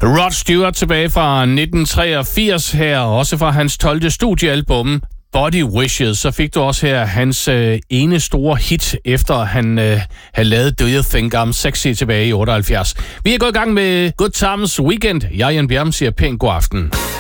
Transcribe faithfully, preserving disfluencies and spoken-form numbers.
Rod Stewart tilbage fra nitten treogfirs her, også fra hans tolvte studiealbum Body Wishes. Så fik du også her hans øh, ene store hit, efter han øh, havde lavet Do You Think I'm Sexy tilbage i otteoghalvfjerds. Vi er gået i gang med Good Times Weekend. Jeg, Jan Bjerm, siger pænt god aften.